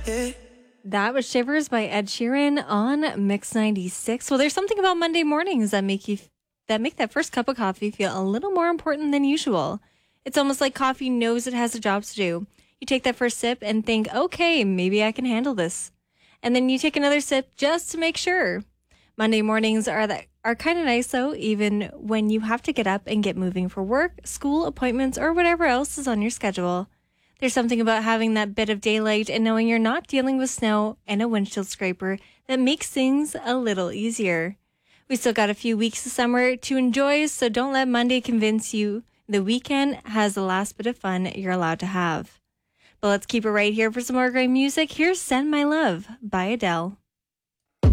Yeah. That was Shivers by Ed Sheeran on Mix 96. Well, there's something about Monday mornings that make that first cup of coffee feel a little more important than usual. It's almost like coffee knows it has a job to do. You take that first sip and think, okay, maybe I can handle this. And then you take another sip just to make sure. Monday mornings are kind of nice though, even when you have to get up and get moving for work, school, appointments, or whatever else is on your schedule. There's something about having that bit of daylight and knowing you're not dealing with snow and a windshield scraper that makes things a little easier. We still got a few weeks of summer to enjoy, so don't let Monday convince you the weekend has the last bit of fun you're allowed to have. But let's keep it right here for some more great music. Here's Send My Love by Adele.